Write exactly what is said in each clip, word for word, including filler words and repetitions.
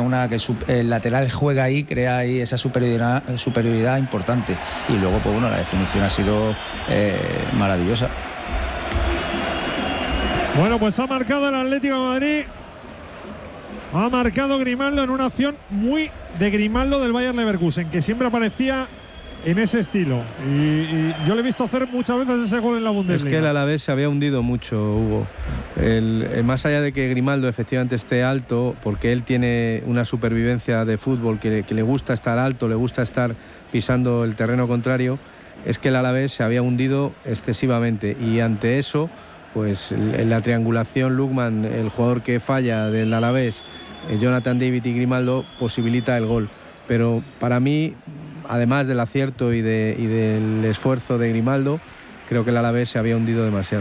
una que su, el lateral juega ahí, crea ahí esa superioridad, superioridad importante. Y luego, pues bueno, la definición ha sido eh, maravillosa. Bueno, pues ha marcado el Atlético de Madrid. Ha marcado Grimaldo en una acción muy de Grimaldo del Bayer Leverkusen, que siempre aparecía en ese estilo. Y, y yo le he visto hacer muchas veces ese gol en la Bundesliga. Es que el Alavés se había hundido mucho, Hugo. El, el, más allá de que Grimaldo efectivamente esté alto, porque él tiene una supervivencia de fútbol que, que le gusta estar alto, le gusta estar pisando el terreno contrario, es que el Alavés se había hundido excesivamente. Y ante eso, pues en la triangulación, Lookman, el jugador que falla del Alavés, Jonathan David y Grimaldo, posibilita el gol. Pero para mí, además del acierto y, de, y del esfuerzo de Grimaldo, creo que el Alavés se había hundido demasiado.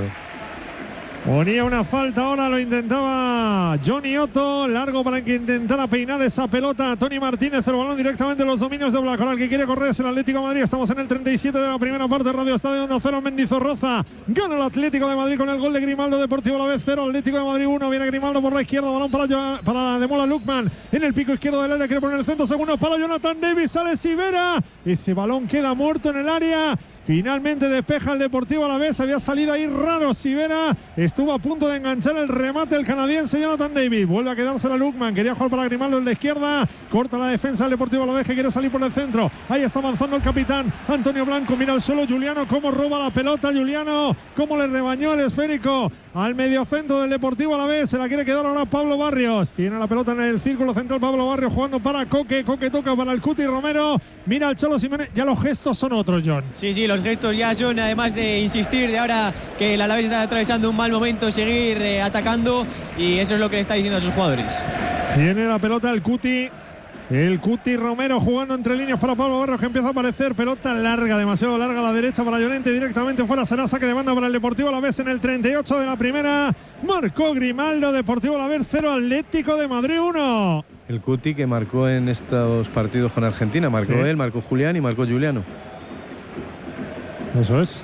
Ponía una falta, ahora lo intentaba Johnny Otto, largo para que intentara peinar esa pelota. Tony Martínez, el balón directamente en los dominios de Black. Ahora el que quiere correr es el Atlético de Madrid. Estamos en el treinta y siete de la primera parte. Radio Estadio Onda Cero, Mendizorroza. Gana el Atlético de Madrid con el gol de Grimaldo. Deportivo Alavés cero, Atlético de Madrid uno. Viene Grimaldo por la izquierda, balón para, para Demola Lookman. En el pico izquierdo del área, quiere poner el centro. Segundo para Jonathan Davis, sale Sivera. Ese balón queda muerto en el área. Finalmente despeja el Deportivo Alavés. Había salido ahí raro Sivera. Estuvo a punto de enganchar el remate el canadiense Jonathan Davis. Vuelve a quedarse la Lookman. Quería jugar para Grimaldo en la izquierda. Corta la defensa del Deportivo Alavés, que quiere salir por el centro. Ahí está avanzando el capitán Antonio Blanco. Mira al suelo Juliano. Cómo roba la pelota Juliano. Cómo le rebañó el esférico al mediocentro del Deportivo Alavés. Se la quiere quedar ahora Pablo Barrios. Tiene la pelota en el círculo central Pablo Barrios jugando para Coque. Coque toca para el Cuti Romero. Mira al Cholo Simeone. Ya los gestos son otros, John. Sí, sí, los gestos ya son, además de insistir de ahora que el Alavés está atravesando un mal momento, seguir eh, atacando, y eso es lo que le está diciendo a sus jugadores. Tiene la pelota el Cuti. El Cuti Romero jugando entre líneas para Pablo Barrios, que empieza a aparecer. Pelota larga, demasiado larga a la derecha para Llorente. Directamente fuera será saque de banda para el Deportivo Alavés en el treinta y ocho de la primera. Marcó Grimaldo. Deportivo Alavés cero, Atlético de Madrid uno. El Cuti que marcó en estos partidos con Argentina. Marcó sí. él, marcó Julián y marcó Juliano. Eso es.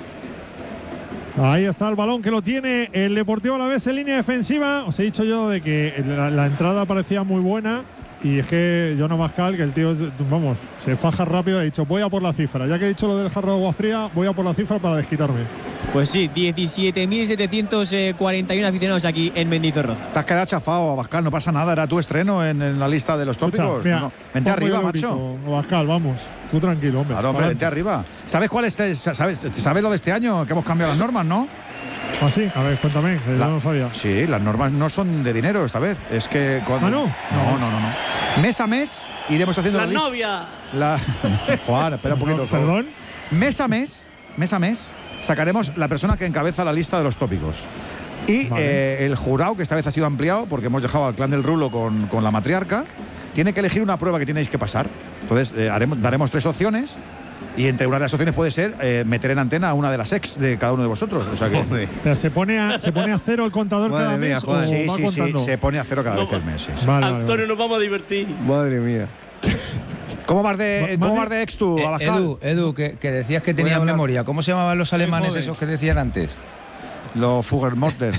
Ahí está el balón que lo tiene el Deportivo Alavés en línea defensiva. Os he dicho yo de que la, la entrada parecía muy buena. Y es que Jonas Pascal, que el tío, es, vamos, se faja rápido, ha dicho, voy a por la cifra. Ya que he dicho lo del jarro de agua fría, voy a por la cifra para desquitarme. Pues sí, diecisiete mil setecientos cuarenta y uno aficionados aquí en Mendizorroza. Te has quedado chafado, Pascal, no pasa nada, era tu estreno en, en la lista de los tópicos. Mira, no, vente arriba, macho. Pascal, vamos, tú tranquilo, hombre. Claro, hombre, vente arriba. ¿Sabes cuál es? ¿Sabes, ¿Sabes lo de este año? Que hemos cambiado las normas, ¿no? ¿Ah, sí? A ver, cuéntame, que la, yo no sabía. Sí, las normas no son de dinero esta vez. Es que cuando, ¿Ah, no? No, no, no, no. Mes a mes iremos haciendo la, la novia. La Juan, espera un poquito. ¿Perdón? Mes a mes, mes a mes, sacaremos la persona que encabeza la lista de los tópicos. Y vale. eh, el jurado, que esta vez ha sido ampliado, porque hemos dejado al clan del Rulo con, con la matriarca, tiene que elegir una prueba que tenéis que pasar. Entonces, eh, haremos, daremos tres opciones. Y entre una de las opciones puede ser eh, meter en antena a una de las ex de cada uno de vosotros. O sea que pero se pone a, se pone a cero el contador Madre cada mía, mes. ¿O sí, va sí, contando? sí, se pone a cero cada no, vez el mes. Sí, sí. Vale, Antonio, vale. Nos vamos a divertir. Madre mía. ¿Cómo vas de, ¿cómo vas de ex tú, eh, Abascal? Edu, Edu que, que decías que tenías memoria. ¿Cómo se llamaban los alemanes esos que decían antes? Los Fuggermorten.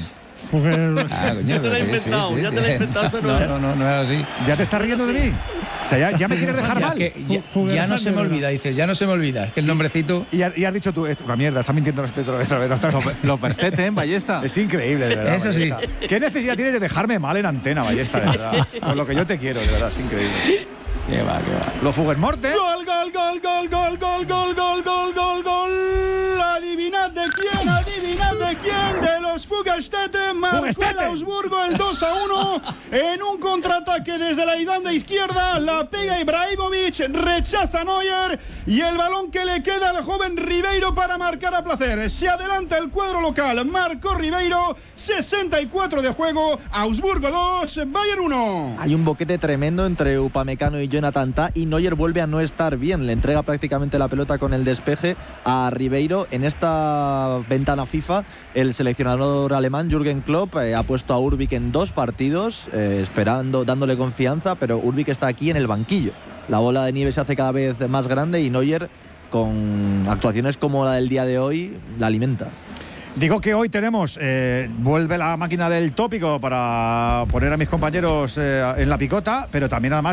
Ah, coño, ya te lo he inventado, sí, sí, ya te lo he inventado. No, no, no, no era así. ¿Ya te estás riendo de mí? O sea, ya, ya me quieres dejar ya, mal. Que, ya, ya no se me olvida, dices, ya no se me olvida. Es que el nombrecito. Y, y has dicho tú, una mierda, estás mintiendo otra vez. Otra vez, otra vez. Lo perfecte, ¿eh, Ballesta? Es increíble, de verdad. Eso Ballesta. sí. ¿Qué necesidad tienes de dejarme mal en antena, Ballesta, de verdad? Con lo que yo te quiero, de verdad, es increíble. Qué va, qué va. Los Fuggermorten. Gol, gol, gol, gol, gol, gol, gol, gol, gol, gol, gol. Adivinad de quién, adivinad de quién, de los Fugerstetten. Marcó el Augsburgo el dos a uno en un contraataque desde la banda izquierda. La pega Ibrahimovic, rechaza Neuer y el balón que le queda al joven Ribeiro para marcar a placer. Se adelanta el cuadro local, marcó Ribeiro, sesenta y cuatro de juego, Augsburgo dos, Bayern uno. Hay un boquete tremendo entre Upamecano y Jonathan Tah, y Neuer vuelve a no estar bien. Le entrega prácticamente la pelota con el despeje a Ribeiro. En esta ventana FIFA, el seleccionador alemán Jürgen Klopp eh, ha puesto a Urbik en dos partidos, eh, esperando, dándole confianza, pero Urbik está aquí en el banquillo. La bola de nieve se hace cada vez más grande y Neuer, con actuaciones como la del día de hoy, la alimenta. Digo que hoy tenemos, eh, vuelve la máquina del tópico para poner a mis compañeros eh, en la picota, pero también además